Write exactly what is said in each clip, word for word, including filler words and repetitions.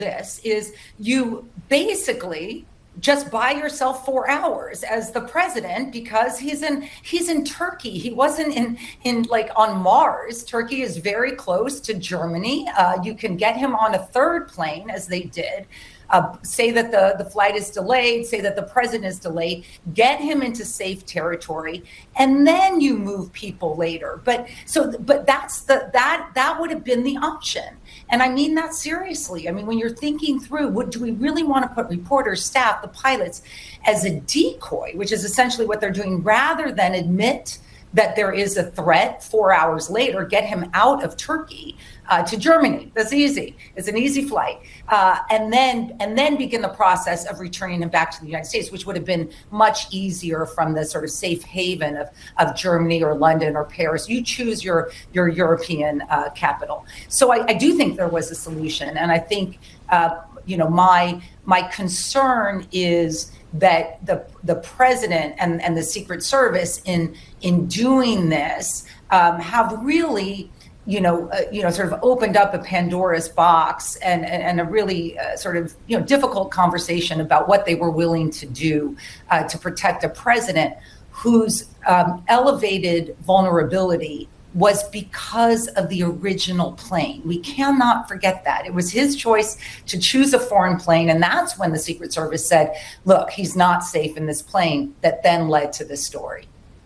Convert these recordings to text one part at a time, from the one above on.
this is you basically just buy yourself four hours as the president because he's in he's in Turkey. He wasn't in in like on Mars. Turkey is very close to Germany. Uh, you can get him on a third plane, as they did. Uh, say that the, the flight is delayed, say that the president is delayed, get him into safe territory, and then you move people later. But so, but that's the that that would have been the option. And I mean that seriously. I mean, when you're thinking through, what do we really want to put reporters, staff, the pilots as a decoy, which is essentially what they're doing, rather than admit that there is a threat four hours later, get him out of Turkey uh, to Germany. That's easy. It's an easy flight. Uh, and then and then begin the process of returning him back to the United States, which would have been much easier from the sort of safe haven of, of Germany or London or Paris. You choose your, your European uh, capital. So I, I do think there was a solution. And I think, uh, you know, my my concern is that the the president and, and the Secret Service in in doing this um, have really, you know, uh, you know, sort of opened up a Pandora's box and and, and a really uh, sort of, you know, difficult conversation about what they were willing to do uh, to protect a president whose um, elevated vulnerability was because of the original plane. We cannot forget that. It was his choice to choose a foreign plane. And that's when the Secret Service said, look, he's not safe in this plane, that then led to this story.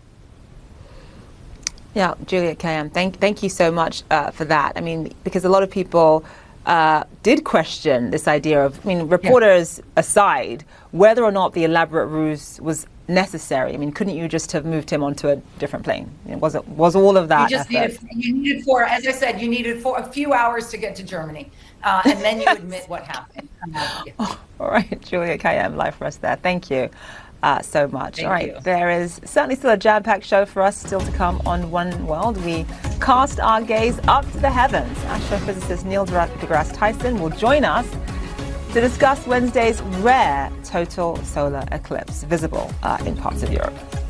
Yeah, Juliet Kayyem, thank, thank you so much uh, for that. I mean, because a lot of people uh, did question this idea of, I mean, reporters yeah. aside, whether or not the elaborate ruse was necessary. I mean, couldn't you just have moved him onto a different plane? Was it was all of that? You just effort? needed you needed four. As I said, you needed four, a few hours to get to Germany, uh, and then you admit what happened. Uh, yeah. oh, all right, Juliet Kayyem, live for us there. Thank you uh, so much. Thank all right, you. There is certainly still a jam-packed show for us still to come on One World. We cast our gaze up to the heavens. Astrophysicist Neil deGrasse Tyson will join us to discuss Wednesday's rare total solar eclipse visible uh, in parts of Europe.